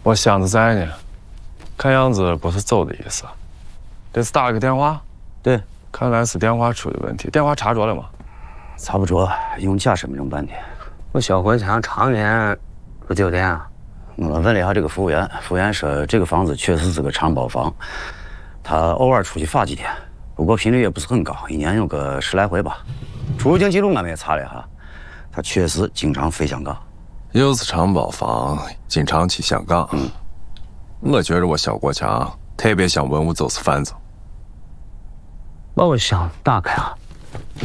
我箱子在呢，看样子不是走的意思。这是打了个电话？ 对， 看来是电话出的问题。电话查着了吗？ 查不着，用假身份证办的。 我小国强常年住酒店啊。 我问了一下这个服务员，服务员说这个房子确实是个长包房，他偶尔出去罚几天，不过频率也不是很高，1年有个10来回吧。出入境记录俺们也查了哈，他确实经常飞香港。 又是长包房，经常去香港。我觉着我小国强特别像文物走私贩子。 把我箱子打开啊！